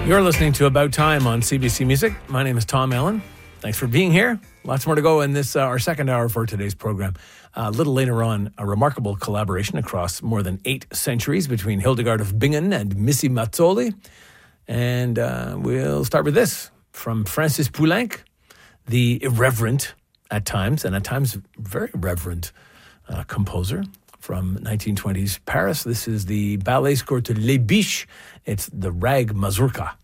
You're listening to About Time on CBC Music. My name is Tom Allen. Thanks for being here. Lots more to go in this, our second hour for today's program. A little later on, a remarkable collaboration across more than 8 centuries between Hildegard of Bingen and Missy Mazzoli. And we'll start with this from Francis Poulenc, the irreverent at times, and at times very reverent composer from 1920s Paris. This is the ballet score to Les Biches. It's the Rag Mazurka.